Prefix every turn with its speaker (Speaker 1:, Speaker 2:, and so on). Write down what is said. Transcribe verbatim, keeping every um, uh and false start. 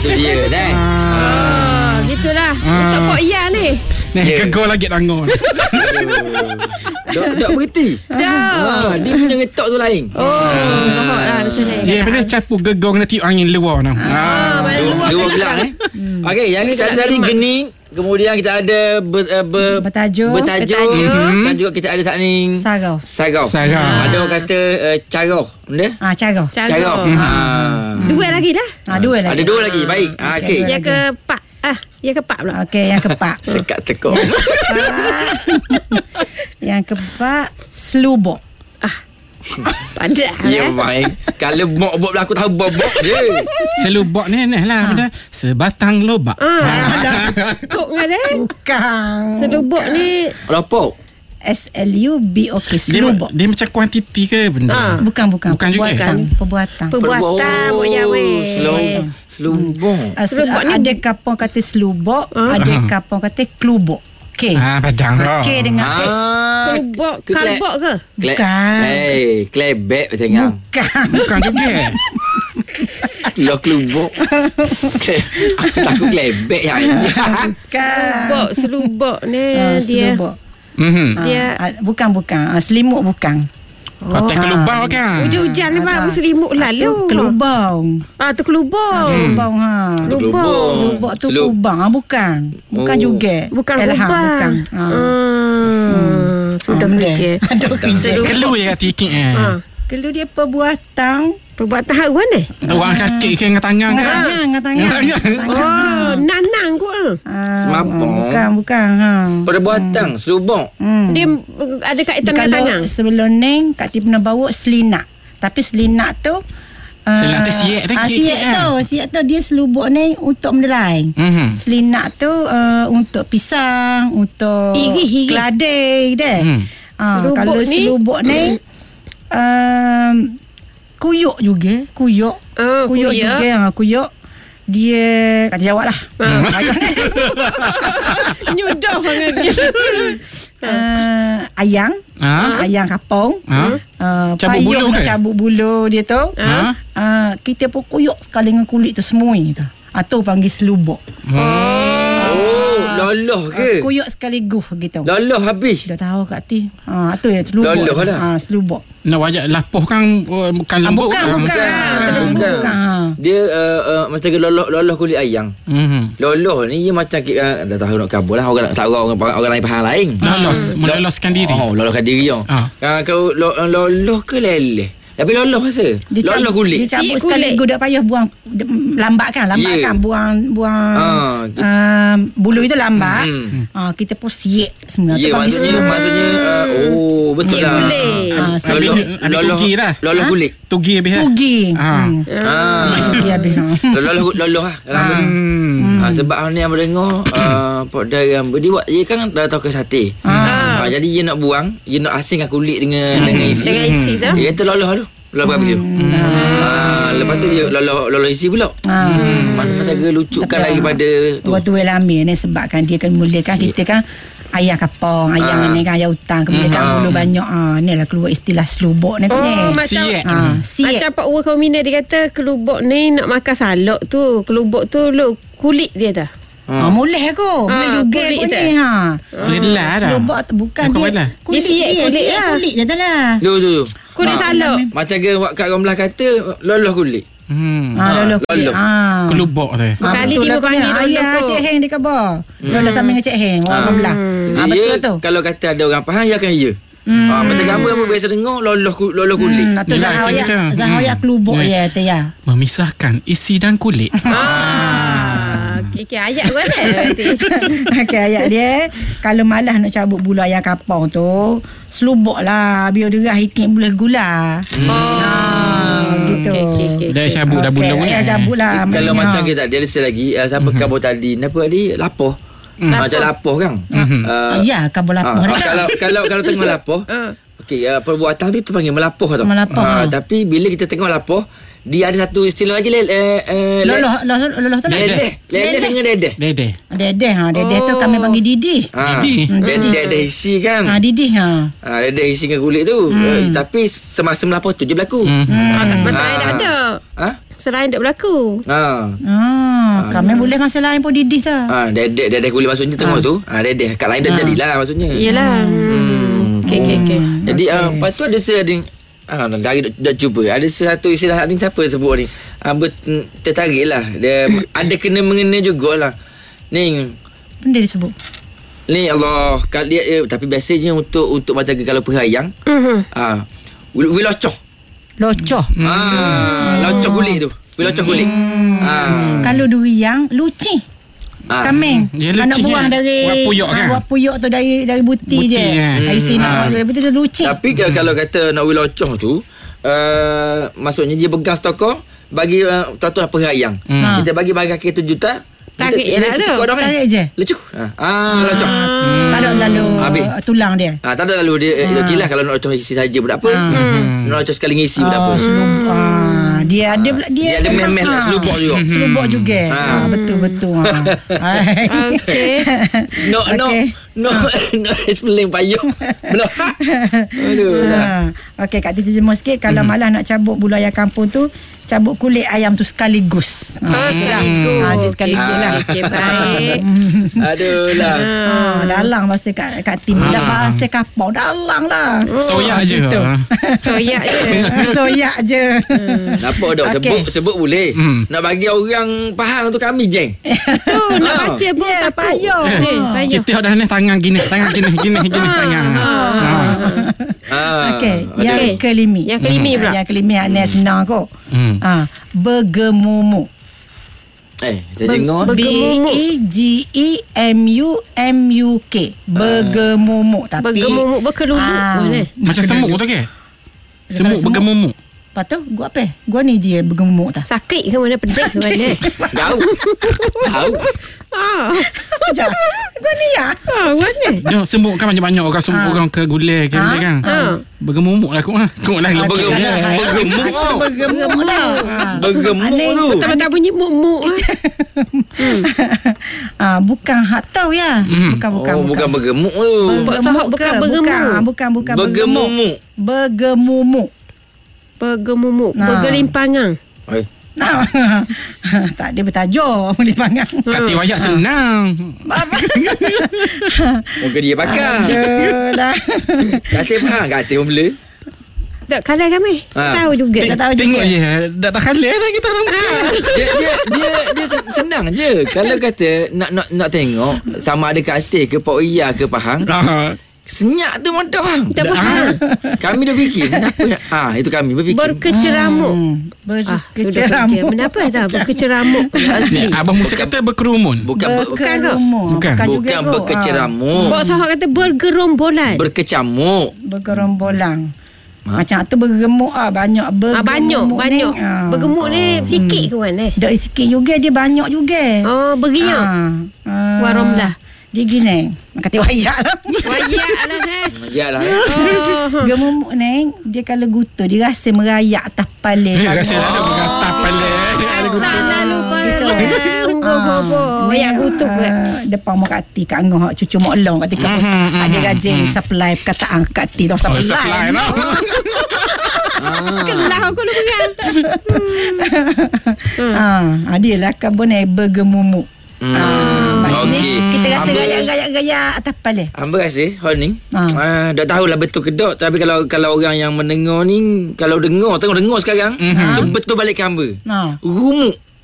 Speaker 1: tu dia dah.
Speaker 2: Ah, gitulah. Untuk Pok Iya ni.
Speaker 3: Ni kegol lagi tangan.
Speaker 1: Dok dok berhenti.
Speaker 2: Dah.
Speaker 1: Ah, dia punya ngetok tu lain.
Speaker 2: Oh, mohon lah macam ni.
Speaker 3: Ya, bila capu gegong nanti angin luar nah.
Speaker 2: Ah,
Speaker 1: Dua, dua gelang eh. Okey, yang kita ada tadi gening, kemudian kita ada ber, uh, ber,
Speaker 4: Bertajuk.
Speaker 1: bertajuk,
Speaker 2: Bertajuk.
Speaker 1: dan juga kita ada takning
Speaker 4: Sarau.
Speaker 1: Sarau.
Speaker 3: Sarau.
Speaker 1: Ada orang kata uh, carau, benda?
Speaker 4: Ah, carau.
Speaker 1: Carau.
Speaker 2: Cakap.
Speaker 1: Ah.
Speaker 2: Dua lagi dah.
Speaker 4: Ah, dua lagi.
Speaker 1: Ada dua lagi. Baik. Ah, okey.
Speaker 4: Dua
Speaker 2: Yang
Speaker 4: lagi.
Speaker 2: keempat. Ah, yang keempat pula.
Speaker 4: Okey, yang keempat.
Speaker 1: Sekat tekuk.
Speaker 4: Yang keempat, selubok.
Speaker 2: Padat.
Speaker 1: Ya,
Speaker 2: eh.
Speaker 1: baik. Kalau bok-bok lah, aku tahu bok-bok je.
Speaker 3: Selubok ni nah lah benda sebatang lobak.
Speaker 2: Ah, kok dengan dia.
Speaker 4: Bukan.
Speaker 2: Selubuk ni
Speaker 1: Lopok.
Speaker 4: S L U B O K.
Speaker 3: Dia,
Speaker 4: Selubok.
Speaker 3: dia macam kuantiti ke benda?
Speaker 2: Ah.
Speaker 4: Bukan, bukan.
Speaker 3: Bukan juga.
Speaker 4: Perbuatan. Perbuatan.
Speaker 2: perbuatan
Speaker 1: Oh,
Speaker 2: Pok Yawe.
Speaker 1: selubok. Selubok.
Speaker 4: Uh,
Speaker 2: Selubok ni-
Speaker 4: ada kapong kata selubok, ada kapong kata klubok. Okey.
Speaker 3: Ah, padang lah.
Speaker 4: Okey dengan S.
Speaker 1: Ah.
Speaker 2: Kelubok,
Speaker 1: Ke-
Speaker 2: kalbok ke?
Speaker 1: Kle-
Speaker 4: Bukan.
Speaker 1: Hey, klebek macam yang.
Speaker 4: Bukan.
Speaker 3: Bukan juga.
Speaker 1: Lo kelubuk. Aku takut klebek yang ini.
Speaker 2: Selubok, selubok ni
Speaker 4: Ah,
Speaker 2: dia.
Speaker 4: selubok.
Speaker 3: Mhm.
Speaker 2: Dia-
Speaker 4: Ah, bukan, bukan. Ah, selimut bukan.
Speaker 3: Patah kelubang kan.
Speaker 2: Hujan-hujan ni baru selimut lalu.
Speaker 4: Tu kelubang.
Speaker 2: Ah, tu kelubong.
Speaker 4: Kelubang ha.
Speaker 2: Kelubong.
Speaker 4: Selubok tu
Speaker 1: Selub-
Speaker 4: kubang. Ah, bukan. Bukan
Speaker 1: Oh.
Speaker 4: juga.
Speaker 2: Bukan
Speaker 4: Elham,
Speaker 2: kubang.
Speaker 4: bukan. Ha.
Speaker 2: Hmm. Sudah
Speaker 4: Ah,
Speaker 2: kerja.
Speaker 4: Ada kerja.
Speaker 2: Selubok.
Speaker 3: Kelu je kat tikit eh.
Speaker 2: Ha.
Speaker 4: Kalau dia perbuatan
Speaker 2: Perbuatan hak mana?
Speaker 3: Orang kaki ke dengan tangan
Speaker 4: dengan
Speaker 3: kan.
Speaker 4: tangan, dengan tangan.
Speaker 2: Oh, nanang ku ah.
Speaker 4: Ah,
Speaker 1: Semapang.
Speaker 4: Bukan, bukan. Ha.
Speaker 1: Perbuatan selubuk.
Speaker 4: Hmm.
Speaker 2: Dia uh, ada kaitan dengan
Speaker 4: Kalau
Speaker 2: tangan.
Speaker 4: sebelum ni Kak Ti pernah bawa selinak. Tapi selinak tu uh,
Speaker 3: Selinak tu siap tu,
Speaker 4: ah,
Speaker 3: kek-kek
Speaker 4: siap
Speaker 3: kan?
Speaker 4: tu. Siap tu dia selubuk ni untuk benda lain.
Speaker 3: Mhm.
Speaker 4: Selinak tu uh, untuk pisang, untuk
Speaker 2: Iri, iri.
Speaker 4: keladai deh.
Speaker 3: Hmm.
Speaker 4: Ah,
Speaker 2: Selubuk
Speaker 4: kalau
Speaker 2: ni?
Speaker 4: selubuk ni um, kuyuk juga, kuyuk.
Speaker 2: Oh,
Speaker 4: kuyuk,
Speaker 2: kuyuk.
Speaker 4: juga, ha, kuyuk. Dia kata jawab lah.
Speaker 2: Ah.
Speaker 4: Hmm.
Speaker 2: Nyudah dengan dia.
Speaker 4: uh, ayang,
Speaker 3: Ha?
Speaker 4: ayang kapong.
Speaker 3: Ha?
Speaker 4: Uh,
Speaker 3: Cabut bulu ke?
Speaker 4: Cabut bulu dia tu.
Speaker 3: Ha?
Speaker 4: Uh, kita pun kuyuk sekali dengan kulit tu semui tu. Atau panggil selubuk.
Speaker 1: Oh, loloh ke?
Speaker 4: Kuyuk sekaligus gitu.
Speaker 1: Loloh habis.
Speaker 4: Dah tahu Kak Ti. Ha, tu ya selubuk.
Speaker 1: Loloh lah.
Speaker 4: Ha, selubuk.
Speaker 3: Nak wajak lapuh kan oh, bukan
Speaker 4: Ah,
Speaker 3: lembut
Speaker 4: bukan,
Speaker 3: kan?
Speaker 4: bukan.
Speaker 1: Bukan.
Speaker 4: Bukan. Bukan.
Speaker 1: Dia uh, uh, macam ke loloh, loloh kulit ayang.
Speaker 3: Mhm.
Speaker 1: Loloh ni dia macam uh, dah tahu nak kabur lah. Orang tak orang, orang, orang lain faham lain.
Speaker 3: Lolos, meloloskan diri.
Speaker 1: Oh, loloskan diri oh.
Speaker 3: Ah.
Speaker 1: Uh, kau lo, loloh ke leleh? Tapi loloh rasa.
Speaker 4: Dia
Speaker 1: Loloh
Speaker 4: cabut,
Speaker 1: kulit.
Speaker 4: Dia cabut
Speaker 2: Siap
Speaker 4: sekali
Speaker 2: kulit.
Speaker 4: gua dah payah buang de- lambatkan, lambatkan
Speaker 1: Yeah.
Speaker 4: buang buang
Speaker 1: Ah,
Speaker 4: uh, bulu itu lambat.
Speaker 1: Hmm.
Speaker 4: Ah, kita pun siap semua.
Speaker 1: Ya,
Speaker 4: Tu bagi
Speaker 1: maksudnya
Speaker 4: semua.
Speaker 1: maksudnya uh, oh betul
Speaker 2: Siap
Speaker 1: lah.
Speaker 2: kulit.
Speaker 4: Ah,
Speaker 3: Habis
Speaker 4: siap.
Speaker 1: Loloh,
Speaker 3: ni ada
Speaker 1: loloh,
Speaker 3: tugi dah.
Speaker 1: loloh
Speaker 4: Ha?
Speaker 1: kulit.
Speaker 3: Tugi habis eh?
Speaker 4: Tugi.
Speaker 3: Ah.
Speaker 4: Hmm.
Speaker 1: Ah.
Speaker 4: Tugi habis. ha.
Speaker 1: Loloh loloh lah. dalam benda.
Speaker 3: Hmm.
Speaker 1: Ha, sebab ni yang mendengar uh, Pok Daram dia buat dia kan dah tahu ke sate.
Speaker 4: Ah.
Speaker 1: Ha, jadi dia nak buang, dia nak asingkan kulit dengan dengan isi.
Speaker 2: Dengan isi tu.
Speaker 1: Dia kata loloh tu. Loloh berapa dia? Ha, lepas tu dia loloh loloh isi pula.
Speaker 4: Ah.
Speaker 1: Hmm, mana masa ke lucukan
Speaker 4: Tapi,
Speaker 1: daripada tu.
Speaker 4: Waktu Elamin ni sebabkan dia kan mulakan kita kan ayah kapong, ayah
Speaker 1: Ah.
Speaker 4: ni kan ayah hutang, kemudian kan
Speaker 1: Ah.
Speaker 4: bulu banyak. Ah, ni lah keluar istilah selubuk ni.
Speaker 2: Oh,
Speaker 4: ni.
Speaker 2: macam
Speaker 3: Siap.
Speaker 4: Ah, siap.
Speaker 2: Macam Pak Uwa Komina dia kata kelubuk ni nak makan salok tu. Kelubuk tu lu kulit dia dah.
Speaker 4: Ha, boleh aku. Boleh
Speaker 2: Ah,
Speaker 4: juga
Speaker 2: kulit
Speaker 4: pun
Speaker 2: tu.
Speaker 4: ni. Ha.
Speaker 3: Boleh belah dah.
Speaker 4: Selubuk tu bukan
Speaker 3: Bukan
Speaker 4: dia.
Speaker 3: belah.
Speaker 4: Kulit
Speaker 2: Dia siap kulit
Speaker 4: siap
Speaker 2: lah.
Speaker 4: kulit dia tu lah.
Speaker 1: Tu tu tu.
Speaker 2: Kulit
Speaker 1: Ha,
Speaker 2: salok.
Speaker 1: macam ke wak kat orang belah kata loloh kulit.
Speaker 3: Hmm.
Speaker 4: Ha, loloh kulit.
Speaker 1: loloh.
Speaker 4: Ha.
Speaker 3: Kelubok tu.
Speaker 4: Ha,
Speaker 2: Kali
Speaker 4: betul
Speaker 2: tiba
Speaker 4: lah tu ni.
Speaker 2: panggil loloh
Speaker 4: Ayah
Speaker 2: tu.
Speaker 4: Cik Heng di khabar. Loloh sama dengan Cik Heng. Orang belah. Ha,
Speaker 1: Dia,
Speaker 4: betul tu.
Speaker 1: kalau kata ada orang faham, dia akan ya. Hmm. Ha, macam gambar-gambar biasa dengar loloh ku- loloh kulit.
Speaker 4: Hmm, Atau
Speaker 3: Yelah,
Speaker 4: Zahoya
Speaker 3: kita.
Speaker 4: Zahoya
Speaker 3: Hmm.
Speaker 4: kelubuk
Speaker 3: Ya.
Speaker 4: dia tu ya.
Speaker 3: Memisahkan isi dan kulit.
Speaker 2: Ah, okey ayat kau ada.
Speaker 4: Okey ayat dia, kalau malas nak cabut bulu ayam kapong tu, selubuk lah biar derah itik boleh gula. Hmm. Ah, gitu.
Speaker 2: Okey, okey, okey.
Speaker 3: Dah cabut dah bulung
Speaker 4: Ayah
Speaker 3: kan.
Speaker 4: cabut lah.
Speaker 1: Eh, kalau
Speaker 4: maknanya.
Speaker 1: macam kita tak dia ada lagi uh, siapa mm-hmm. kabur tadi apa tadi lapoh mm. macam lapoh kan
Speaker 3: Mhm.
Speaker 4: Ah, ya, kabel lapor
Speaker 1: ah,
Speaker 4: dah.
Speaker 1: kalau kalau kalau tengok lapoh okey uh, perbuatan tu terpanggil melapoh tau.
Speaker 4: Melapoh,
Speaker 1: Ah,
Speaker 4: ha.
Speaker 1: tapi bila kita tengok lapoh dia ada satu istilah lagi le, eh, eh, le-
Speaker 4: Loloh, loloh, loloh tu lah.
Speaker 1: Dedeh. Dedeh dengan dedeh.
Speaker 3: Dedeh.
Speaker 4: Dedeh, ha, dedeh tu
Speaker 2: Oh.
Speaker 4: kami panggil Didi.
Speaker 1: Ha,
Speaker 3: Didi.
Speaker 1: dedeh dedeh isi kan.
Speaker 4: Ha, Didi ha.
Speaker 1: Ha, dedeh isi dengan kulit tu. Eh, tapi semasa melapoh tu je berlaku.
Speaker 3: Hmm.
Speaker 2: Ah, tak- Masa saya dah
Speaker 1: Ah.
Speaker 2: ada.
Speaker 1: Ha?
Speaker 2: masa lain tak berlaku.
Speaker 1: Ha.
Speaker 4: Ah, kami boleh masa lain pun didih dah.
Speaker 1: Ha, dedek dedek kulit maksudnya tengok tu. Ha, dedek kat lain dah jadilah maksudnya.
Speaker 2: Yelah. Hmm. Okey okey okey.
Speaker 1: Jadi okay. uh, lepas tu ada se ada ah dari dah, dah cuba. Ada satu istilah ni siapa sebut ni. Ah uh, tertariklah. Dia ada kena mengena jugalah. Ni
Speaker 4: Benda disebut.
Speaker 1: ni Allah kali eh, tapi biasanya untuk untuk macam kalau perayaan
Speaker 2: Mhm.
Speaker 1: ah uh, wilocoh.
Speaker 4: Locoh.
Speaker 1: Hmm. Ah, locok kulit tu. Wilocoh kulit. Ah.
Speaker 4: Kalau durian luci.
Speaker 1: Ah.
Speaker 4: Kameng.
Speaker 3: Dia
Speaker 4: Nak
Speaker 3: luci
Speaker 4: buang
Speaker 3: kan?
Speaker 4: dari
Speaker 3: Buat puyuk kan?
Speaker 4: ah, buat puyuk tu dari dari buti,
Speaker 3: Buti
Speaker 4: je.
Speaker 3: kan?
Speaker 4: Dari sini nak
Speaker 3: Ah.
Speaker 4: buat dari buti tu luci.
Speaker 1: Tapi hmm. kalau kata nak wilocoh tu uh, maksudnya dia pegang stokor bagi uh, tuan-tuan perayaan.
Speaker 3: Hmm.
Speaker 1: Kita bagi bagi kaki tu juta.
Speaker 2: Tarik je lah tu.
Speaker 4: Tarik je.
Speaker 1: Lecuk. Ha. Ah, locok.
Speaker 4: Hmm. Tak ada lalu
Speaker 1: Habis.
Speaker 4: uh, tulang dia.
Speaker 1: Ah, tak ada lalu dia ha. Okeylah kalau nak locok isi saja pun tak apa. Hmm. Nak locok sekali ngisi pun tak apa.
Speaker 4: Oh, selubuk. Ah, dia ada pula dia.
Speaker 1: Dia ada meh-meh lah,
Speaker 4: ah,
Speaker 1: selubuk juga.
Speaker 4: Selubuk juga.
Speaker 1: Ah.
Speaker 4: Ah, betul betul. Ah.
Speaker 2: Okey.
Speaker 1: No no
Speaker 4: Okey.
Speaker 1: no no explain payung. Belum. Aduh.
Speaker 4: Ha. Okey, Kak Titi jemur sikit. Kalau
Speaker 3: Hmm.
Speaker 4: malah nak cabut bulu ayam kampung tu, cabut kulit ayam tu sekaligus.
Speaker 2: Ah, sekaligus.
Speaker 4: Ha, dia sekaligus
Speaker 1: Ah.
Speaker 4: lah.
Speaker 2: Okey, baik.
Speaker 1: Aduh lah.
Speaker 4: Ha, dalang bahasa Kak, Kak Tim. Dah bahasa kapau, dalang lah.
Speaker 3: Soyak je.
Speaker 4: Gitu.
Speaker 2: Soyak je.
Speaker 4: Soyak je.
Speaker 1: Nampak dah
Speaker 4: Okey.
Speaker 1: sebut sebut boleh.
Speaker 3: Hmm.
Speaker 1: Nak bagi orang faham tu kami jeng.
Speaker 2: Tu nak
Speaker 1: Ah.
Speaker 2: baca pun
Speaker 4: Ya,
Speaker 2: takut.
Speaker 4: payung.
Speaker 2: Eh, payung.
Speaker 3: Kita dah ni tangan gini, tangan gini, gini, gini tangan. Ha.
Speaker 1: Ah.
Speaker 4: Okey, yang
Speaker 2: Okey.
Speaker 4: kelima.
Speaker 2: Yang kelima pula.
Speaker 4: Yang kelima Anes senang kot.
Speaker 3: Hmm.
Speaker 4: Ha, bergemumuk.
Speaker 1: Eh, saya dengar.
Speaker 4: B E G E M U M U K. Bergemumuk tapi
Speaker 2: Bergemumuk berkeluduk
Speaker 4: Ah.
Speaker 2: pun eh.
Speaker 3: Macam semut tu ke? Semut
Speaker 4: semut.
Speaker 3: bergemumuk.
Speaker 4: Lepas tu gua apa? Gua ni dia bergemumuk tak?
Speaker 2: Sakit ke mana, pedih ke mana?
Speaker 1: Tahu. Tahu.
Speaker 2: Ah.
Speaker 4: Macam gua ni ya.
Speaker 2: Ah, mana?
Speaker 3: Dia semut kan banyak-banyak orang semut orang ke gulai ke dia kan.
Speaker 2: Ha.
Speaker 3: Bergemumuk lah aku ah. Kau lagi
Speaker 1: Bergemuk. Bergemuk. oh.
Speaker 4: Bergemuk lah.
Speaker 1: Bergemuk tu.
Speaker 2: Betul-betul bunyi muk-muk.
Speaker 4: Ah, bukan hak tahu ya.
Speaker 3: Hmm.
Speaker 4: Bukan bukan
Speaker 1: Oh, bukan bergemuk tu.
Speaker 2: Buat sahab bukan
Speaker 4: ke?
Speaker 2: bergemuk.
Speaker 4: Bukan, bukan bukan
Speaker 1: Bergemumuk.
Speaker 4: Bergemumuk.
Speaker 2: Bergemumuk.
Speaker 4: Nah.
Speaker 2: Bergelimpangan.
Speaker 1: Eh,
Speaker 4: Nah. Tak dia bertajuk boleh panggil.
Speaker 3: Kati wayak senang.
Speaker 1: muka dia pakar.
Speaker 4: Ayolah.
Speaker 1: Kasih faham kata pun boleh.
Speaker 2: Tak kalah kami.
Speaker 1: Ha.
Speaker 2: Tahu juga.
Speaker 4: Tak tahu
Speaker 3: Tengok
Speaker 4: juga.
Speaker 3: je. Dah tak kalah dah kita orang bukan.
Speaker 1: Dia dia dia dia sen- senang je. Kalau kata nak nak nak tengok sama ada kata ke Pak Iya ke Pahang,
Speaker 3: Ah.
Speaker 1: senyap tu mudah faham.
Speaker 2: Tak faham.
Speaker 1: Kami dah fikir kenapa nak ah itu kami berfikir.
Speaker 2: Berkeceramuk.
Speaker 4: Hmm.
Speaker 2: Ah, sudah kerja.
Speaker 4: Berkeceramuk.
Speaker 2: Kenapa tak? Berkeceramuk. Azli.
Speaker 3: Abang Musa kata berkerumun.
Speaker 1: bukan ber,
Speaker 4: Berkerumuk.
Speaker 3: Bukan.
Speaker 4: juga
Speaker 1: bukan
Speaker 4: kot.
Speaker 1: berkeceramuk.
Speaker 2: Bawa sahab kata bergerombolan.
Speaker 1: Berkecamuk.
Speaker 4: Ah, bergerombolan.
Speaker 1: Ha?
Speaker 4: Macam tu bergemuk ah banyak
Speaker 2: Ah,
Speaker 4: bergemuk.
Speaker 2: banyak, banyak.
Speaker 4: Ni, ah.
Speaker 2: Bergemuk ni sikit ke mana?
Speaker 4: Dak sikit juga dia banyak juga.
Speaker 2: Oh, beriak.
Speaker 4: Ah. Ah.
Speaker 2: Waromlah.
Speaker 4: Dia gini. Kata wayak lah.
Speaker 2: Wayak lah eh.
Speaker 1: Yalah.
Speaker 2: Oh.
Speaker 4: Gemumuk ni dia kalau guta dia rasa merayak atas kepala.
Speaker 3: Eh, rasa dah ada bergatap pala.
Speaker 2: Tak nak lupa.
Speaker 4: Ah,
Speaker 2: Wayak kutuk ke.
Speaker 4: ah, depan mak kati kat angah cucu mak long kat tika ada rajin supply perkataan kat kati tau
Speaker 3: Oh,
Speaker 4: supply.
Speaker 3: supply lah.
Speaker 2: Kelah aku lu pegang.
Speaker 4: Ah, dia lah kabun ni bergemumuk.
Speaker 1: Hmm.
Speaker 4: Ah, maknanya
Speaker 1: Okey.
Speaker 4: kita rasa
Speaker 1: Hamba-
Speaker 4: gaya-gaya atas kepala.
Speaker 1: Hamba rasa Honing
Speaker 4: Ha.
Speaker 1: ah. dah tahulah betul ke tak. Tapi kalau kalau orang yang mendengar ni, kalau dengar tengok dengar sekarang,
Speaker 3: Mhm.
Speaker 1: mm-hmm. betul balik ke hamba.
Speaker 4: Ha.
Speaker 1: Rumuk.